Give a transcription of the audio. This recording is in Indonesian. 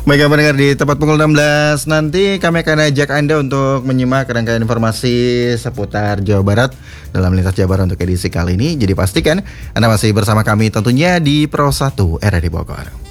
Baik, pendengar, di tepat pukul 16 nanti kami akan ajak Anda untuk menyimak rangkaian informasi seputar Jawa Barat dalam Lintas Jawa Barat untuk edisi kali ini. Jadi pastikan Anda masih bersama kami tentunya di Pro 1 RRI Bogor.